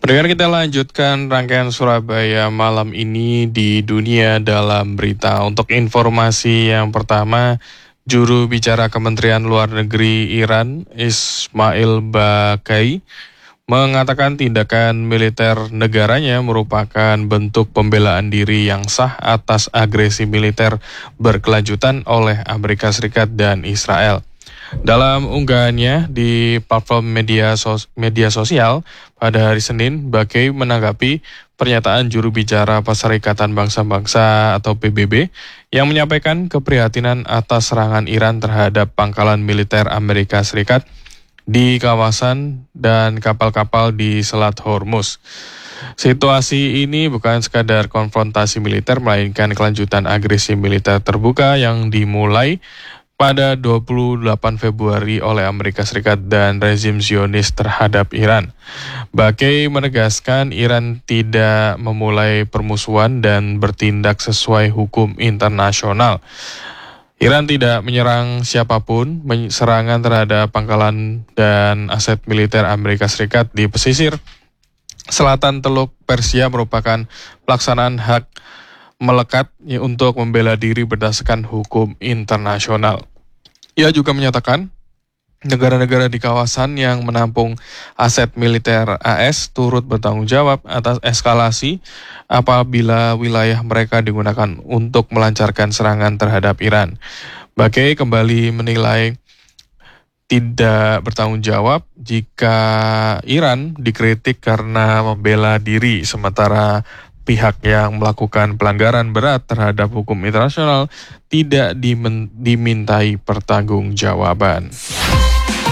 Pendengar, kita lanjutkan rangkaian Surabaya malam ini di Dunia Dalam Berita. Untuk informasi yang pertama, juru bicara Kementerian Luar Negeri Iran, Ismail Baqai, mengatakan tindakan militer negaranya merupakan bentuk pembelaan diri yang sah atas agresi militer berkelanjutan oleh Amerika Serikat dan Israel. Dalam unggahannya di platform media sosial pada hari Senin, Baqai menanggapi pernyataan juru bicara Perserikatan Bangsa-Bangsa atau PBB yang menyampaikan keprihatinan atas serangan Iran terhadap pangkalan militer Amerika Serikat di kawasan dan kapal-kapal di Selat Hormuz. Situasi ini bukan sekadar konfrontasi militer, melainkan kelanjutan agresi militer terbuka yang dimulai pada 28 Februari oleh Amerika Serikat dan rezim Zionis terhadap Iran. Baqai menegaskan Iran tidak memulai permusuhan dan bertindak sesuai hukum internasional. Iran tidak menyerang siapapun. Serangan terhadap pangkalan dan aset militer Amerika Serikat di pesisir selatan Teluk Persia merupakan pelaksanaan hak melekat untuk membela diri berdasarkan hukum internasional. Ia juga menyatakan negara-negara di kawasan yang menampung aset militer AS turut bertanggung jawab atas eskalasi apabila wilayah mereka digunakan untuk melancarkan serangan terhadap Iran. Baqai kembali menilai tidak bertanggung jawab jika Iran dikritik karena membela diri, sementara pihak yang melakukan pelanggaran berat terhadap hukum internasional tidak dimintai pertanggungjawaban.